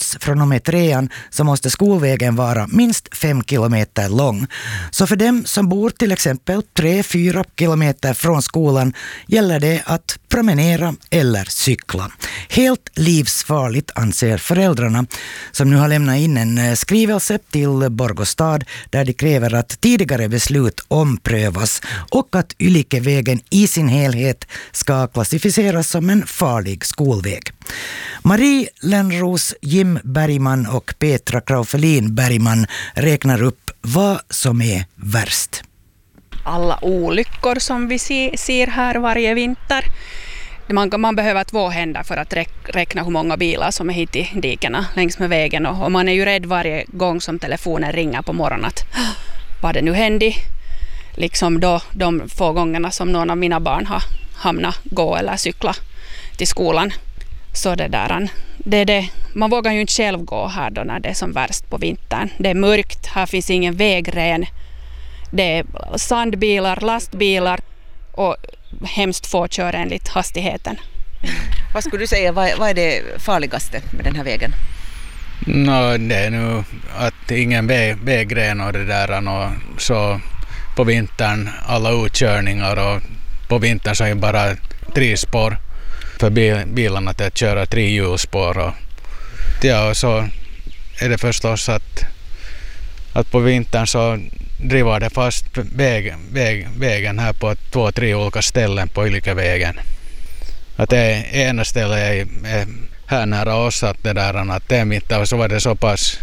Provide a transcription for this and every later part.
oss från och med 3:an så måste skolvägen vara minst 5 kilometer lång. Så för dem som bor till exempel 3-4 kilometer från skolan gäller det att promenera eller cykla. Helt livsfarligt anser föräldrarna som nu har lämnat in en skrivelse till Borgå stad där de kräver att tidigare beslut omprövas och att Ylikevägen i sin helhet ska klassificeras som en farlig skolväg. Marie Lönnros, Jim Bergman och Petra Kraufelin Bergman räknar upp vad som är värst. Alla olyckor som vi ser här varje vinter. Man behöver 2 händer för att räkna hur många bilar som är hit i dikena längs med vägen. Och man är ju rädd varje gång som telefonen ringer på morgonen att vad det nu hände. Liksom då de få gångerna som någon av mina barn har hamnat gå eller cykla till skolan. Så det är det. Man vågar ju inte själv gå här då när det är som värst på vintern. Det är mörkt, här finns ingen vägren. Det är sandbilar, lastbilar och hemskt få kör enligt hastigheten. Vad skulle du säga, vad är det farligaste med den här vägen? Det är nu att ingen vägren och det där och så på vintern alla utkörningar och på vintern så är det bara 3 spår för bilarna till att köra 3 hjulspår och så är det förstås att på vintern så driver det fast vägen här på 2-3 olika ställen på Ylikevägen. Att det ena stället är här nära oss att det där att det är mitt och så var det så pass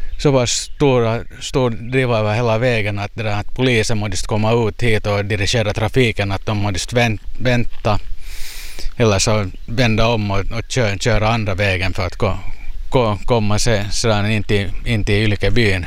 stor driva över hela vägen att polisen måste komma ut hit och dirigera trafiken att de måste vänta eller så vända om och köra andra vägen för att komma sedan in till Ylekebyn.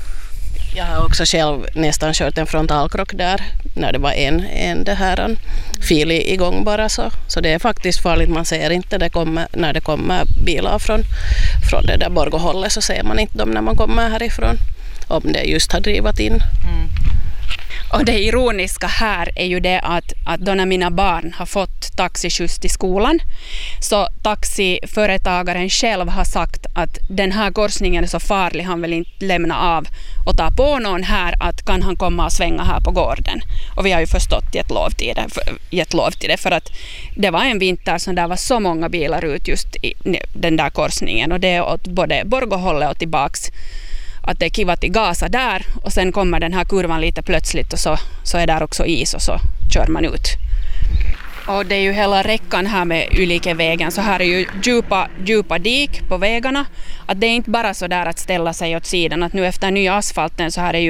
Jag har också själv nästan kört en frontalkrock där när det var en det här fil igång bara så det är faktiskt farligt. Man ser inte när det kommer bilar från det där Borgåhållet så ser man inte dem när man kommer härifrån om det just har drivat in. Mm. Och det ironiska här är ju det att då när mina barn har fått taxiskjuts till skolan så taxiföretagaren själv har sagt att den här korsningen är så farlig, han vill inte lämna av och ta på någon här att kan han komma och svänga här på gården. Och vi har ju förstått gett lov till det för att det var en vinter som där var så många bilar ut just i den där korsningen och det är åt både Borgåhållet och tillbaks. Att det är kiva till gasa där och sen kommer den här kurvan lite plötsligt och så är där också is och så kör man ut. Och det är ju hela räckan här med Ylikevägen så här är ju djupa dik på vägarna. Att det är inte bara så där att ställa sig åt sidan att nu efter nya asfalten så här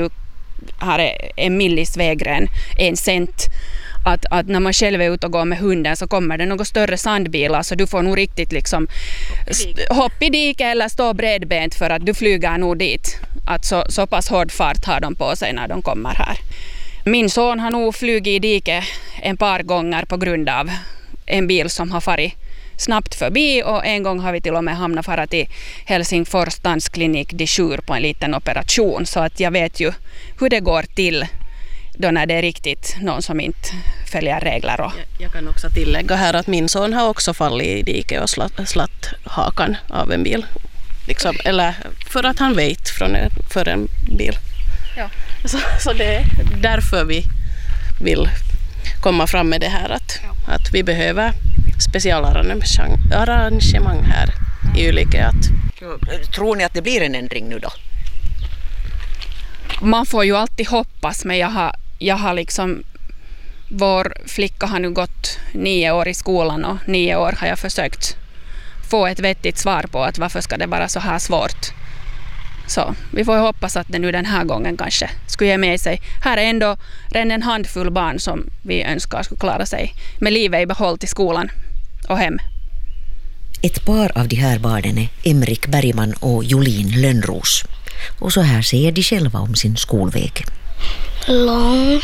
är en millis vägren 1 cent. Att när man själv är ute och går med hunden så kommer det något större sandbilar så du får nog riktigt liksom hoppa i diket eller stå bredbent för att du flyger nog dit. Att så pass hård fart har de på sig när de kommer här. Min son har nog flugit i diket en par gånger på grund av en bil som har farit snabbt förbi och en gång har vi till och med hamnat fara till Helsingfors dansklinik de jour på en liten operation så att jag vet ju hur det går till då när det är riktigt någon som inte följer regler. Jag kan också tillägga här att min son har också fallit i diket och slatt hakan av en bil. Liksom, eller för att han vet för en bil. Ja. Så det är därför vi vill komma fram med det här att vi behöver specialarrangemang här i Ylike. Tror ni att det blir en ändring nu då? Man får ju alltid hoppas men jag har liksom vår flicka har nu gått 9 år i skolan och 9 år har jag försökt få ett vettigt svar på att varför ska det vara så här svårt. Så vi får ju hoppas att det nu den här gången kanske skulle ge med sig. Här är ändå redan en handfull barn som vi önskar skulle klara sig med livet i behåll till skolan och hem. Ett par av de här barnen är Emrik Bergman och Jolin Lönnros. Och så här säger de själva om sin skolväg. Lång.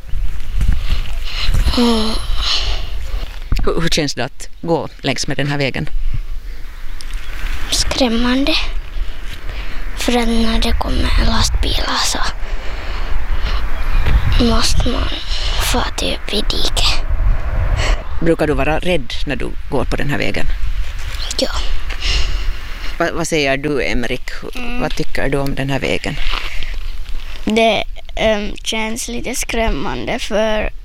Hur känns det att gå längs med den här vägen? Skrämmande. För att när det kommer lastbilar så måste man få till upp i diket. Brukar du vara rädd när du går på den här vägen? Ja. Vad säger du, Emrik? Vad tycker du om den här vägen? Det känns lite skrämmande för